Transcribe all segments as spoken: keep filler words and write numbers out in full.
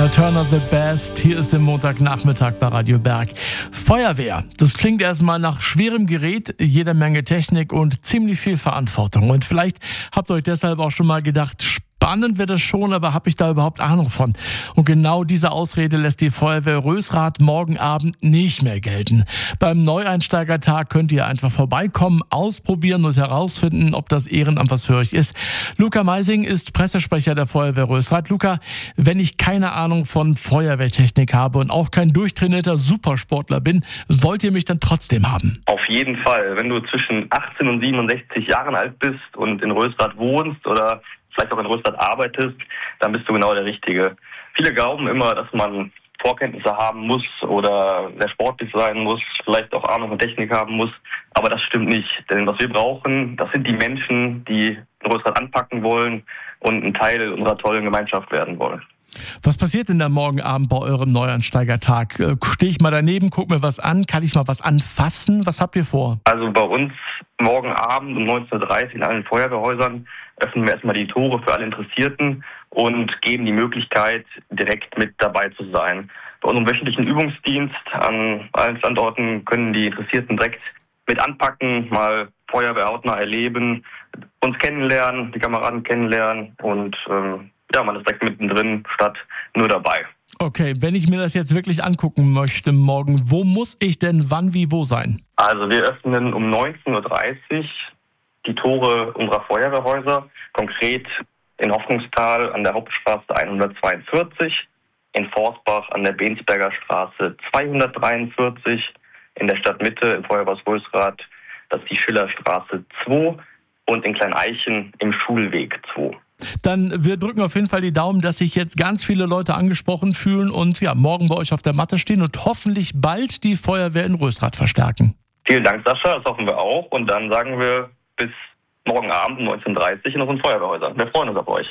Return of the Best. Hier ist der Montagnachmittag bei Radio Berg. Feuerwehr. Das klingt erstmal nach schwerem Gerät, jeder Menge Technik und ziemlich viel Verantwortung. Und vielleicht habt ihr euch deshalb auch schon mal gedacht, spannend wird es schon, aber habe ich da überhaupt Ahnung von? Und genau diese Ausrede lässt die Feuerwehr Rösrath morgen Abend nicht mehr gelten. Beim Neueinsteigertag könnt ihr einfach vorbeikommen, ausprobieren und herausfinden, ob das Ehrenamt was für euch ist. Luca Meising ist Pressesprecher der Feuerwehr Rösrath. Luca, wenn ich keine Ahnung von Feuerwehrtechnik habe und auch kein durchtrainierter Supersportler bin, wollt ihr mich dann trotzdem haben? Auf jeden Fall. Wenn du zwischen achtzehn und siebenundsechzig Jahren alt bist und in Rösrath wohnst oder vielleicht auch in Rösrath arbeitest, dann bist du genau der Richtige. Viele glauben immer, dass man Vorkenntnisse haben muss oder sehr sportlich sein muss, vielleicht auch Ahnung von Technik haben muss, aber das stimmt nicht. Denn was wir brauchen, das sind die Menschen, die Rösrath anpacken wollen und ein Teil unserer tollen Gemeinschaft werden wollen. Was passiert denn da morgen Abend bei eurem Neueinsteigertag? Stehe ich mal daneben, guck mir was an, kann ich mal was anfassen? Was habt ihr vor? Also bei uns morgen Abend um neunzehn Uhr dreißig in allen Feuerwehrhäusern öffnen wir erstmal die Tore für alle Interessierten und geben die Möglichkeit, direkt mit dabei zu sein. Bei unserem wöchentlichen Übungsdienst an allen Standorten können die Interessierten direkt mit anpacken, mal Feuerwehr hautnah erleben, uns kennenlernen, die Kameraden kennenlernen und ähm, ja, man ist direkt mittendrin statt nur dabei. Okay, wenn ich mir das jetzt wirklich angucken möchte morgen, wo muss ich denn wann, wie, wo sein? Also wir öffnen um neunzehn Uhr dreißig die Tore unserer Feuerwehrhäuser, konkret in Hoffnungstal an der Hauptstraße hundertzweiundvierzig, in Forstbach an der Bensberger Straße zweihundertdreiundvierzig, in der Stadtmitte im Feuerwehrhaus Rösrath, das ist die Schillerstraße zwei und in Kleineichen im Schulweg zwei. Dann wir drücken auf jeden Fall die Daumen, dass sich jetzt ganz viele Leute angesprochen fühlen und ja morgen bei euch auf der Matte stehen und hoffentlich bald die Feuerwehr in Rösrath verstärken. Vielen Dank, Sascha, das hoffen wir auch. Und dann sagen wir bis morgen Abend um neunzehn Uhr dreißig in unseren Feuerwehrhäusern. Wir freuen uns auf euch.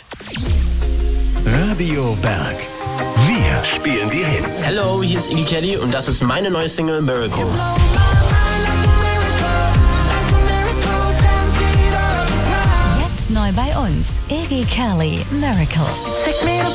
Radio Berg. Wir spielen die Hits. Hallo, hier ist Iggy Kelly und das ist meine neue Single Miracle. Neu bei uns, Iggy Kelly, Miracle.